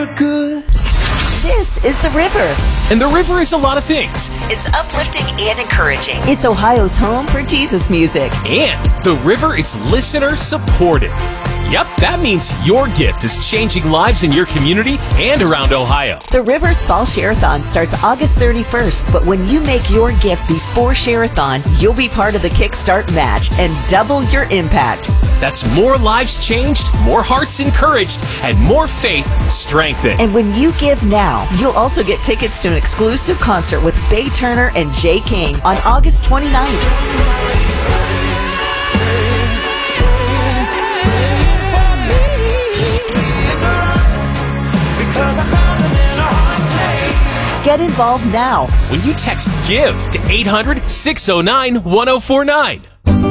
Good. This is The River. And The River is a lot of things. It's uplifting and encouraging. It's Ohio's home for Jesus music. And The River is listener supported. Yep, that means your gift is changing lives in your community and around Ohio. The River's Fall Share-a-thon starts August 31st, but when you make your gift before Share-a-thon, you'll be part of the Kickstart match and double your impact. That's more lives changed, more hearts encouraged, and more faith strengthened. And when you give now, you'll also get tickets to an exclusive concert with Bay Turner and Jay King on August 29th. Get involved now when you text GIVE to 800-609-1049.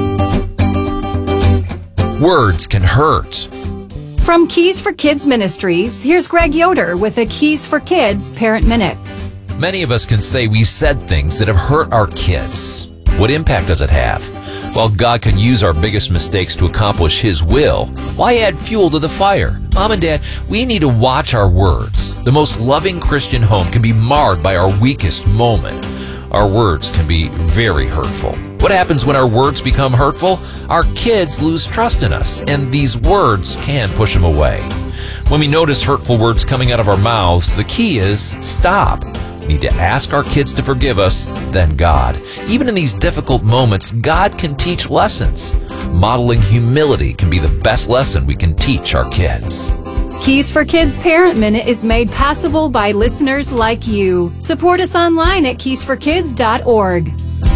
Words can hurt. From Keys for Kids Ministries, here's Greg Yoder with a Keys for Kids Parent Minute. Many of us can say we said things that have hurt our kids. What impact does it have? While God can use our biggest mistakes to accomplish His will, why add fuel to the fire? Mom and Dad, we need to watch our words. The most loving Christian home can be marred by our weakest moment. Our words can be very hurtful. What happens when our words become hurtful? Our kids lose trust in us, and these words can push them away. When we notice hurtful words coming out of our mouths, the key is stop. We need to ask our kids to forgive us, then God. Even in these difficult moments, God can teach lessons. Modeling humility can be the best lesson we can teach our kids. Keys for Kids Parent Minute is made possible by listeners like you. Support us online at keysforkids.org.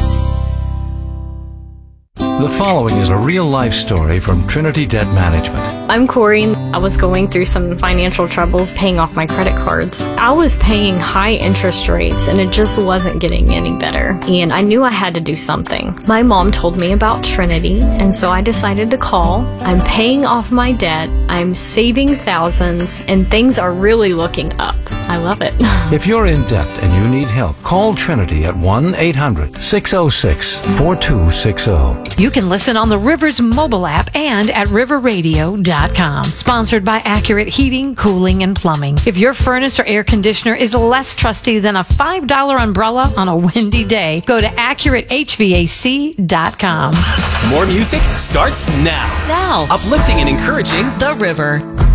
The following is a real-life story from Trinity Debt Management. I'm Corey. I was going through some financial troubles paying off my credit cards. I was paying high interest rates and it just wasn't getting any better. And I knew I had to do something. My mom told me about Trinity, and so I decided to call. I'm paying off my debt, I'm saving thousands, and things are really looking up. I love it. If you're in debt and you need help, call Trinity at 1-800-606-4260. You can listen on the Rivers mobile app and at riverradio.com. Sponsored by Accurate Heating, Cooling, and Plumbing. If your furnace or air conditioner is less trusty than a $5 umbrella on a windy day, go to AccurateHVAC.com. More music starts now. Now. Uplifting and encouraging The River.